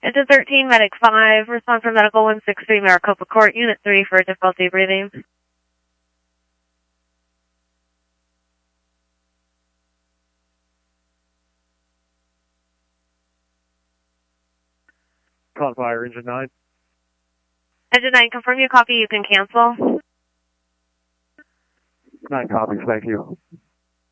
Engine 13, Medic 5, respond for Medical 163, Maricopa Court, Unit 3 for difficulty breathing. Caught fire, Engine 9. Engine 9, confirm you copy, you can cancel. 9 copies, thank you.